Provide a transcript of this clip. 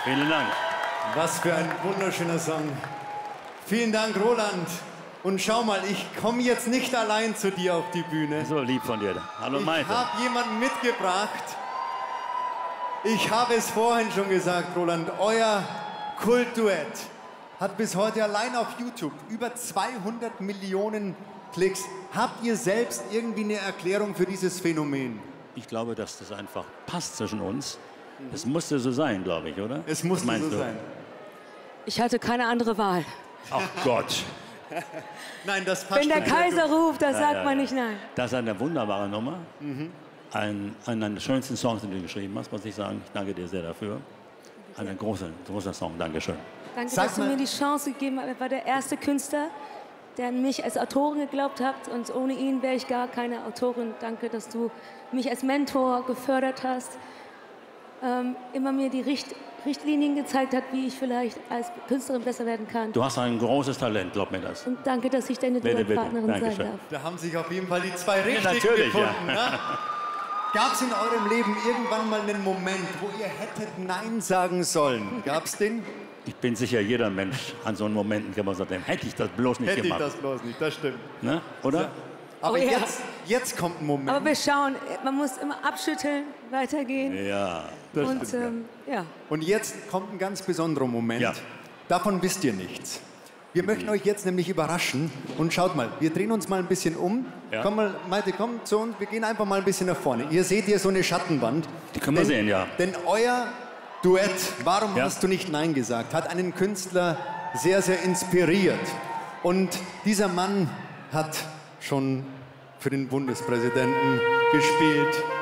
Vielen Dank. Was für ein wunderschöner Song. Vielen Dank, Roland. Und schau mal, ich komme jetzt nicht allein zu dir auf die Bühne. So lieb von dir. Hallo Maite. Ich habe jemanden mitgebracht. Ich habe es vorhin schon gesagt, Roland. Euer Kultduett hat bis heute allein auf YouTube über 200 Millionen Klicks. Habt ihr selbst irgendwie eine Erklärung für dieses Phänomen? Ich glaube, dass das einfach passt zwischen uns. Es musste so sein, glaube ich, oder? Es musste so sein. Ich hatte keine andere Wahl. Ach Gott. Nein, das passt. Wenn der schon. Kaiser ruft, dann sagt man nicht nein. Das ist eine wunderbare Nummer. Einer der schönsten Songs, den du geschrieben hast, muss ich sagen. Ich danke dir sehr dafür. Ein großer Song. Dankeschön. Danke, dass du mir die Chance gegeben hast. Er war der erste Künstler, der an mich als Autorin geglaubt hat. Und ohne ihn wäre ich gar keine Autorin. Danke, dass du mich als Mentor gefördert hast. Immer mir die Richtlinien gezeigt hat, wie ich vielleicht als Künstlerin besser werden kann. Du hast ein großes Talent, glaub mir das. Und danke, dass ich deine Duettpartnerin sein darf. Da haben sich auf jeden Fall die zwei Richtigen natürlich, gefunden. ja. Ne? Gab es in eurem Leben irgendwann mal einen Moment, wo ihr hättet Nein sagen sollen? Gab es den? Ich bin sicher, jeder Mensch an so einen Momenten kann man sagen, hätte ich das bloß nicht gemacht. Hätte ich das bloß nicht, das stimmt. Ne? Oder? So. Aber Oh ja. jetzt kommt ein Moment. Aber wir schauen, man muss immer abschütteln, weitergehen. Ja. Das Und stimmt, ja. Und jetzt kommt ein ganz besonderer Moment. Ja. Davon wisst ihr nichts. Wir möchten euch jetzt nämlich überraschen. Und schaut mal, wir drehen uns mal ein bisschen um. Ja. Komm mal, Maite, komm zu uns. Wir gehen einfach mal ein bisschen nach vorne. Ihr seht hier so eine Schattenwand. Die können wir sehen, ja. Denn euer Duett, warum Ja. hast du nicht Nein gesagt, hat einen Künstler sehr, sehr inspiriert. Und dieser Mann hat schon für den Bundespräsidenten gespielt.